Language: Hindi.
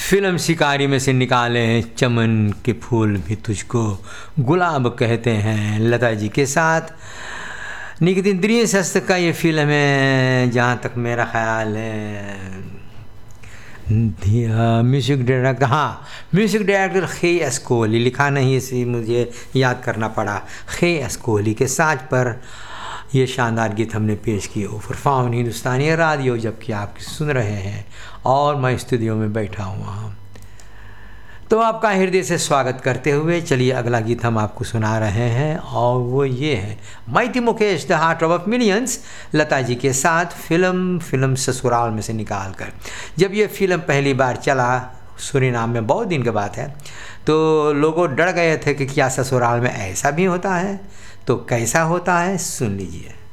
फिल्म शिकारी में से निकाले हैं चमन के फूल भी तुझको गुलाब कहते हैं, लता जी के साथ। नितिन शस्त्र का ये फिल्म है जहाँ तक मेरा ख्याल है। म्यूज़िक डायरेक्टर, हाँ म्यूज़िक डायरेक्टर खे एस कोहली, लिखा नहीं इसी मुझे याद करना पड़ा। खे एस कोहली के साज पर ये शानदार गीत हमने पेश किए परफॉर्म हिंदुस्तानी रेडियो, जबकि आप सुन रहे हैं और मैं स्टूडियो में बैठा हुआ हूँ। तो आपका हृदय से स्वागत करते हुए चलिए अगला गीत हम आपको सुना रहे हैं और वो ये है mighty Mukesh the heart of millions, Lata ji के साथ। फिल्म ससुराल में से निकाल कर। जब ये फिल्म पहली बार चला सूरीनाम में, बहुत दिन के बात है, तो लोगों डर गए थे कि क्या ससुराल में ऐसा भी होता है, तो कैसा होता है सुन लीजिए।